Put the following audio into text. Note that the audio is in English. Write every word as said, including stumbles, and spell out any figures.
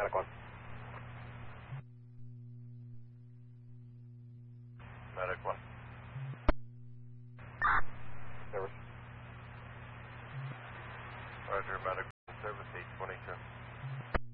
Medic one. Medic one. Service. Roger, Medic one, service eight twenty-two.